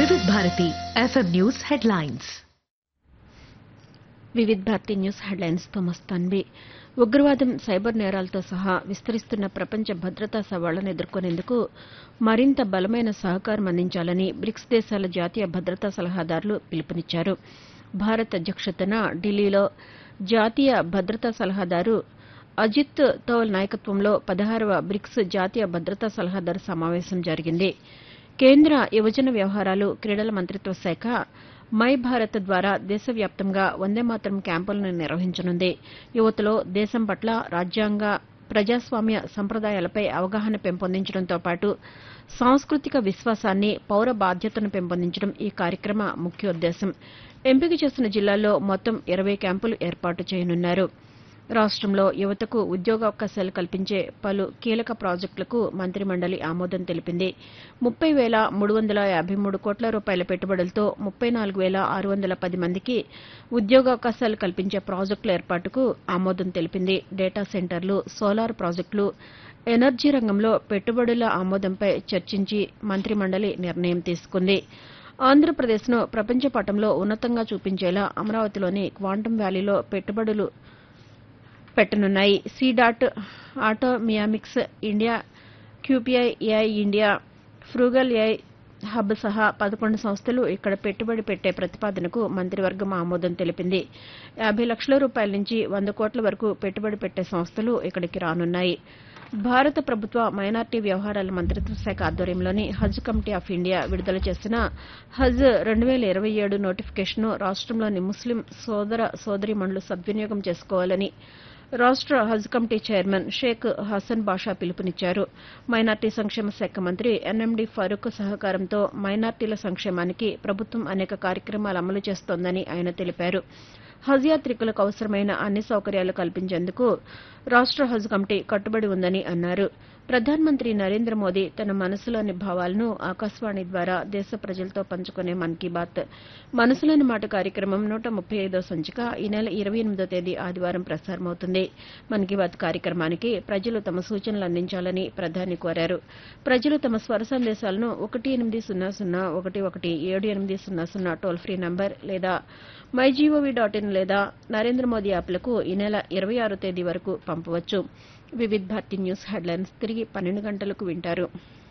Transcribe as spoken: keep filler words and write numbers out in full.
వివిధ Bharati FM news headlines. వివిధ Bharati news headlines తో మస్తాన్వి. ఉగ్రవాదం, సైబర్ నేరాలతో సహా విస్తరిస్తున్న ప్రపంచ భద్రతా సవాళ్లను ఎదుర్కొనేందుకు మరింత బలమైన సహకారం అందించాలని బ్రిక్స్ దేశాల జాతీయ భద్రతా సలహాదారులు పిలుపునిచ్చారు. భారత్ అధ్యక్షతన ఢిల్లీలో జాతీయ భద్రతా సలహాదారు అజిత్ దోవల్ నాయకత్వంలో పదహారవ బ్రిక్స్ జాతీయ భద్రతా సలహాదారు సమావేశం జరిగింది. కేంద్ర యువజన వ్యవహారాలు, క్రీడల మంత్రిత్వ శాఖ మై భారత్ ద్వారా దేశవ్యాప్తంగా వందేమాతరం క్యాంపులను నిర్వహించనుంది. యువతలో దేశం పట్ల రాజ్యాంగ, ప్రజాస్వామ్య సంప్రదాయాలపై అవగాహన పెంపొందించడంతో పాటు సాంస్కృతిక విశ్వాసాన్ని, పౌర బాధ్యతను పెంపొందించడం ఈ కార్యక్రమ ముఖ్యోద్దేశం. ఎంపిక చేసిన జిల్లాల్లో మొత్తం ఇరవై క్యాంపులు ఏర్పాటు చేయనున్నారు. రాష్టంలో యువతకు ఉద్యోగావకాశాలు కల్పించే పలు కీలక ప్రాజెక్టులకు మంత్రిమండలి ఆమోదం తెలిపింది. ముప్పై వేల మూడు వందల యాభై మూడు కోట్ల రూపాయల పెట్టుబడులతో ముప్పై నాలుగు వేల ఆరు వందల పది మందికి ఉద్యోగావకాశాలు కల్పించే ప్రాజెక్టుల ఏర్పాటుకు ఆమోదం తెలిపింది. డేటా సెంటర్లు, సోలార్ ప్రాజెక్టులు, ఎనర్జీ రంగంలో పెట్టుబడుల ఆమోదంపై చర్చించి మంత్రిమండలి నిర్ణయం తీసుకుంది. ఆంధ్రప్రదేశ్ను ప్రపంచ పటంలో ఉన్నతంగా చూపించేలా అమరావతిలోని క్వాంటమ్ వ్యాలీలో పెట్టుబడులు పెట్టనున్నాయి. C-DOT, ఆటోమియామిక్స్ India, క్యూపీఐ AI India, frugal AI hub సహా పదకొండు సంస్థలు ఇక్కడ పెట్టుబడి పెట్టే ప్రతిపాదనకు మంత్రివర్గం ఆమోదం తెలిపింది. యాభై లక్షల రూపాయల నుంచి వంద కోట్ల వరకు పెట్టుబడి పెట్టే సంస్థలు ఇక్కడికి రానున్నాయి. భారత ప్రభుత్వ మైనార్టీ వ్యవహారాల మంత్రిత్వ శాఖ ఆధ్వర్యంలోని హజ్ కమిటీ ఆఫ్ ఇండియా విడుదల చేసిన హజ్ రెండు వేల ఇరవై ఏడు నోటిఫికేషన్ను రాష్టంలోని ముస్లిం సోదర సోదరీమణులు సద్వినియోగం చేసుకోవాలని రాష్ట హజ్ కమిటీ చైర్మన్ షేక్ హసన్ బాషా పిలుపునిచ్చారు. మైనార్టీ సంక్షేమ శాఖ మంత్రి ఎన్ఎండి ఫరూక్ సహకారంతో మైనార్టీల సంక్షేమానికి ప్రభుత్వం అనేక కార్యక్రమాలు అమలు చేస్తోందని ఆయన తెలిపారు. హజ్ యాత్రికులకు అవసరమైన అన్ని సౌకర్యాలు కల్పించేందుకు రాష్ట హజ్ కమిటీ కట్టుబడి ఉందని అన్నారు. ప్రధానమంత్రి నరేంద్ర మోదీ తన మనసులోని భావాలను ఆకాశవాణి ద్వారా దేశ ప్రజలతో పంచుకునే మన్ కీ బాత్ మనసులోని మాట కార్యక్రమం నూట ముప్పై ఐదో సంచిక ఈ నెల ఇరవై ఎనిమిదో తేదీ ఆదివారం ప్రసారమవుతుంది. మన్ కీ బాత్ కార్యక్రమానికి ప్రజలు తమ సూచనలు అందించాలని ప్రధాని కోరారు. ప్రజలు తమ స్వర సందేశాలను ఒకటి ఎనిమిది సున్నా సున్నా ఒకటి ఒకటి ఏడు ఎనిమిది సున్నా సున్నా టోల్ ఫ్రీ నంబర్ లేదా మై జీఓవీ డాట్ ఇన్ లేదా నరేంద్ర మోదీ యాప్లకు ఈ నెల ఇరవై ఆరో తేదీ వరకు పంపవచ్చు. వివిధ భారతి న్యూస్ హెడ్లైన్స్ తిరిగి పన్నెండు గంటలకు వింటారు.